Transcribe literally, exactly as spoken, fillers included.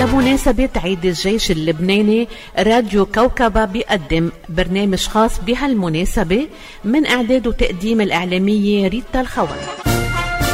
بمناسبة عيد الجيش اللبناني راديو كوكبة بيقدم برنامج خاص بهالمناسبة من إعداد وتقديم الإعلامية ريتا الخوان.